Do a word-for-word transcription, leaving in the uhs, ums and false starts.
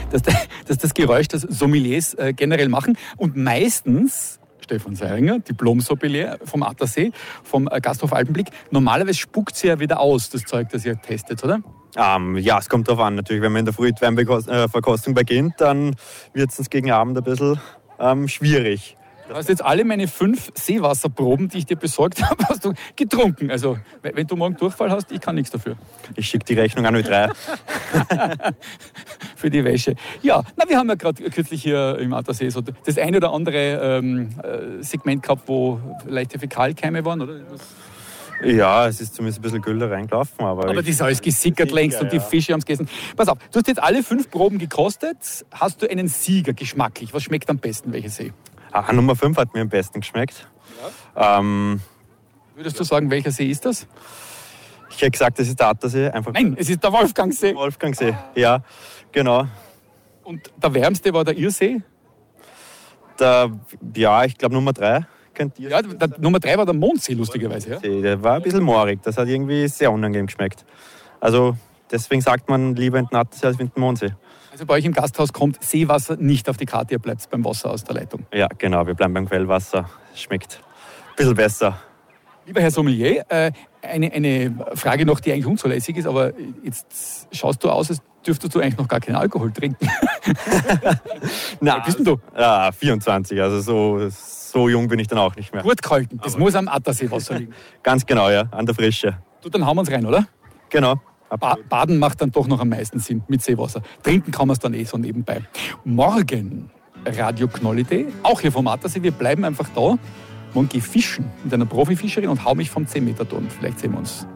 dass, dass das Geräusch, das Sommeliers äh, generell machen. Und meistens, Stefan Seiringer, Diplom-Sommelier vom Attersee, vom äh, Gasthof Alpenblick, normalerweise spuckt sie ja wieder aus, das Zeug, das ihr testet, oder? Ähm, ja, es kommt darauf an. Natürlich, wenn man in der Früh die Weinverkostung beginnt, dann wird es gegen Abend ein bisschen ähm, schwierig. Du hast jetzt alle meine fünf Seewasserproben, die ich dir besorgt habe, hast du getrunken. Also, wenn du morgen Durchfall hast, ich kann nichts dafür. Ich schicke die Rechnung an euch drei. Für die Wäsche. Ja, na, wir haben ja gerade kürzlich hier im Attersee so das eine oder andere ähm, Segment gehabt, wo leichte Fäkalkeime waren, oder? Ja, es ist zumindest ein bisschen Gülle reingelaufen. Aber, aber das ist alles gesickert längst und die Fische haben es gegessen. Pass auf, du hast jetzt alle fünf Proben gekostet. Hast du einen Sieger geschmacklich? Was schmeckt am besten, welcher See? Ah, Nummer fünf hat mir am besten geschmeckt. Ja. Ähm, Würdest du sagen, welcher See ist das? Ich hätte gesagt, das ist der Attersee. Einfach Nein, es ist der Wolfgangsee. Wolfgangsee, ja, genau. Und der wärmste war der Irsee? Der, ja, ich glaube Nummer drei. Ja, der Nummer drei war der Mondsee, lustigerweise. Ja? Der war ein bisschen moorig, das hat irgendwie sehr unangenehm geschmeckt. Also deswegen sagt man lieber in den Attersee als in den Mondsee. Also bei euch im Gasthaus kommt Seewasser nicht auf die Karte, ihr bleibt beim Wasser aus der Leitung. Ja, genau, wir bleiben beim Quellwasser. Es schmeckt ein bisschen besser. Lieber Herr Sommelier, äh, eine, eine Frage noch, die eigentlich unzulässig ist, aber jetzt schaust du aus, als dürftest du eigentlich noch gar keinen Alkohol trinken. Nein, bist denn du? Ja, vierundzwanzig, also so, so jung bin ich dann auch nicht mehr. Gut gehalten, das aber muss am Atterseewasser liegen. Ganz genau, ja, an der Frische. Du, dann hauen wir uns rein, oder? Genau. Ba- Baden macht dann doch noch am meisten Sinn mit Seewasser. Trinken kann man es dann eh so nebenbei. Morgen Radio Knoll-Idee, auch hier vom Attersee. Wir bleiben einfach da. Morgen gehe ich fischen mit einer Profifischerin und hau mich vom zehn Meter Turm. Vielleicht sehen wir uns